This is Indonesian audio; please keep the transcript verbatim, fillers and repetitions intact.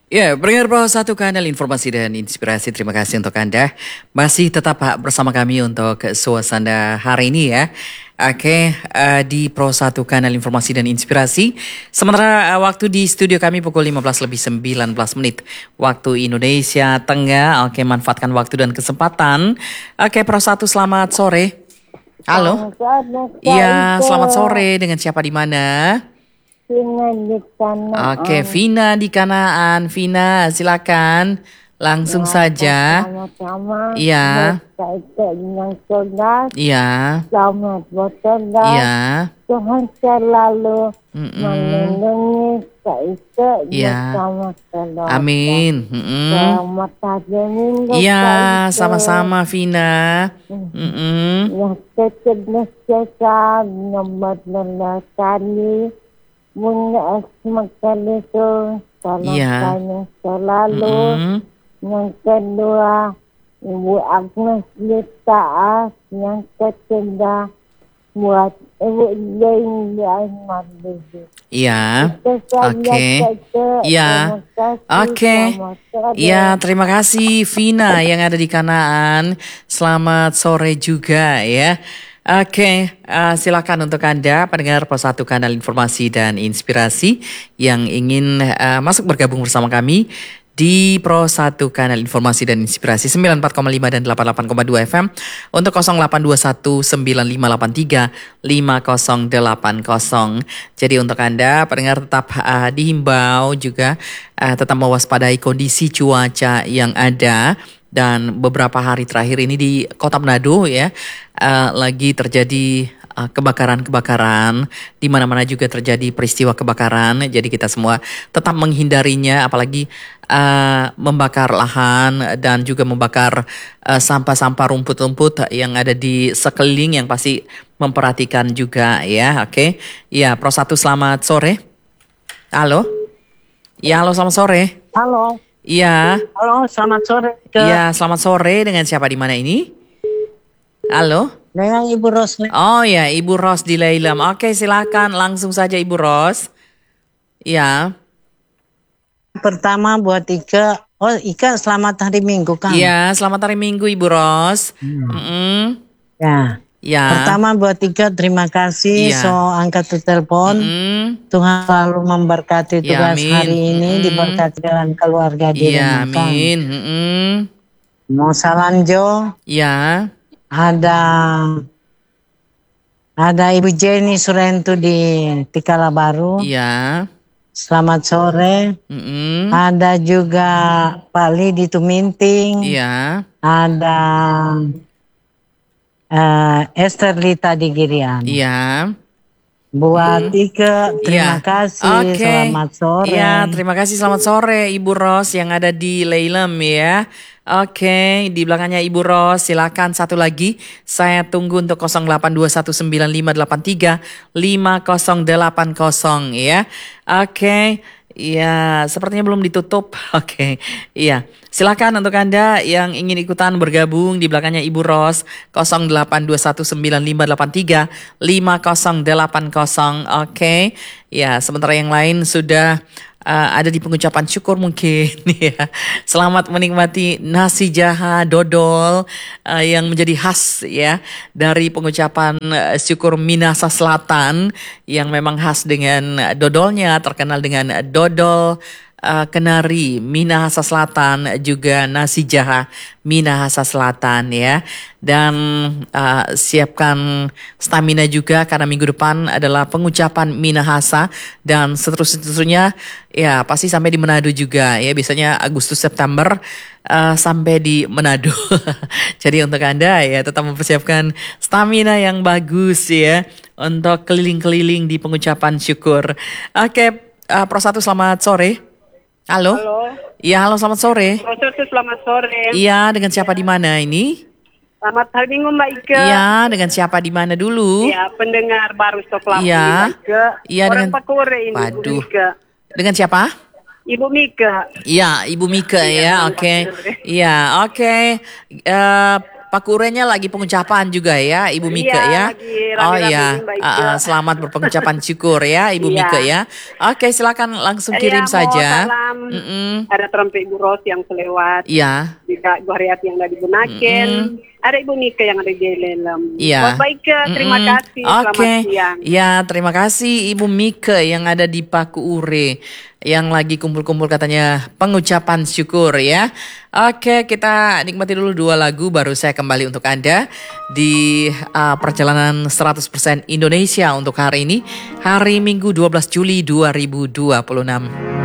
Ya, pendengar Pro satu Kanal Informasi dan Inspirasi, terima kasih untuk Anda masih tetap bersama kami untuk suasana hari ini ya. Oke, uh, di Pro satu Kanal Informasi dan Inspirasi. Sementara uh, waktu di studio kami pukul lima belas lebih sembilan belas menit waktu Indonesia Tengah. Oke, manfaatkan waktu dan kesempatan. Oke, Pro satu selamat sore. Halo. Iya, selamat sore. Dengan siapa di mana? Vina di Kanaan. Oke, Vina di Kanaan. Vina, silakan langsung Ya, saja. Sama-sama. Iya. Yang cerdas. Iya. Selamat bercerdas. Iya. Tuhan selalu Mm-mm. melindungi kita Iya. bersama keluarga. Amin. Mm-mm. Selamat hari Minggu. Iya, Kak Ika. sama-sama Vina. Mm-mm. Yang kecerdas kita nomor lelah kali. Bunda semakin itu salam Iya. saya selalu. Mm-mm. Yang kedua, Ibu Agnes Lita. Yang ketiga, buat Ibu Jane di Ahmad Didi. Iya. Itu saja, Oke. Kak. Iya. Terima kasih. Oke. Selamat sore. Ya, terima kasih Vina yang ada di Kanaan. Selamat sore juga ya. Oke, uh, silakan untuk Anda pendengar Pos satu Kanal Informasi dan Inspirasi yang ingin uh, masuk bergabung bersama kami di Pro satu Kanal Informasi dan Inspirasi sembilan puluh empat koma lima dan delapan puluh delapan koma dua F M untuk nol delapan dua satu sembilan lima delapan tiga lima nol delapan nol. Jadi untuk Anda pendengar tetap uh, dihimbau juga uh, tetap mewaspadai kondisi cuaca yang ada. Dan beberapa hari terakhir ini di Kota Manado ya uh, lagi terjadi uh, kebakaran-kebakaran, di mana-mana juga terjadi peristiwa kebakaran. Jadi kita semua tetap menghindarinya, apalagi uh, membakar lahan dan juga membakar uh, sampah-sampah rumput-rumput yang ada di sekeliling yang pasti memperhatikan juga ya. Oke, okay? Ya Pro satu selamat sore. Halo, ya halo selamat sore. Halo. Iya. Halo, selamat sore. Kak. Iya, selamat sore. Dengan siapa di mana ini? Halo? Dengan Ibu Ros. Oh ya, Ibu Ros di Leilam. Oke, silakan langsung saja Ibu Ros. Iya. Pertama buat Ika. Oh, Ika selamat hari Minggu kan? Iya, selamat hari Minggu Ibu Ros. Hmm. Mm-mm. Ya. Ya. Pertama buat Ika terima kasih Iya. so angkat tuh telepon. Mm-mm. Tuhan selalu memberkati Ya, tugas amin. hari ini, Mm-mm. diberkati dengan keluarga di Iya, rumah kan. amin. Mm-mm. Mau Salanjo, Ya. ada ada Ibu Jenny Surento di Tikala Baru. Iya. Selamat sore. Mm-mm. Ada juga Pak Li di Tuminting. Iya. Ada uh, Esther Lita di Girian. Iya. Buat Ika, terima Ya. kasih. Oke. Selamat sore. Ya, terima kasih. Selamat sore Ibu Ros yang ada di Leilam ya. Oke, di belakangnya Ibu Ros, silakan satu lagi. Saya tunggu untuk nol delapan dua satu sembilan lima delapan tiga lima nol delapan nol ya. Oke. Ya, sepertinya belum ditutup. Oke, iya. Silakan untuk Anda yang ingin ikutan bergabung di belakangnya Ibu Ros nol delapan dua satu sembilan lima delapan tiga lima nol delapan nol. Oke, ya. Sementara yang lain sudah uh, ada di pengucapan syukur mungkin. Ya. Selamat menikmati nasi jaha dodol uh, yang menjadi khas ya dari pengucapan uh, syukur Minahasa Selatan yang memang khas dengan dodolnya, terkenal dengan dodol uh, kenari Minahasa Selatan, juga nasi jaha Minahasa Selatan ya. Dan uh, siapkan stamina juga karena minggu depan adalah pengucapan Minahasa dan seterusnya ya pasti sampai di Manado juga ya, biasanya Agustus September uh, sampai di Manado. Jadi untuk Anda ya tetap mempersiapkan stamina yang bagus ya untuk keliling-keliling di pengucapan syukur. Oke, uh, Pro satu selamat sore. Halo. Halo. Iya, halo selamat sore. Profesor selamat sore. Iya, dengan siapa di mana ini? Selamat hari Minggu Mbak Ika. Iya, dengan siapa di mana dulu? Ya, pendengar baru stok lampu Iya. Mbak Ika. Iya, Orang dengan- Pakore ini Ibu Waduh. Mika. Dengan siapa? Ibu Mika. Iya, Ibu Mika ya, Iya, oke. Pak. Iya, oke. Eh, Pak Urenya lagi pengucapan juga ya, Ibu Mika Iya, ya. lagi Oh rame-rame iya, Mbak Ah, Ike. ah, selamat berpengucapan syukur ya, Ibu Iya. Mika ya. Oke, silakan langsung kirim Iya, mau saja. salam. Mm-mm. Ada trompet Ibu Ros yang selewat. Iya. Juga Ibu Haryati yang udah digunakan. Ada Ibu Nika yang ada di Lelem. Iya. Buat Baik, terima Mm-mm. kasih. Selamat Oke. siang. Ya, terima kasih Ibu Mika yang ada di Paku Ure. Yang lagi kumpul-kumpul katanya pengucapan syukur ya. Oke, kita nikmati dulu dua lagu baru saya kembali untuk Anda di uh, perjalanan seratus persen Indonesia untuk hari ini. Hari Minggu dua belas Juli dua ribu dua puluh enam.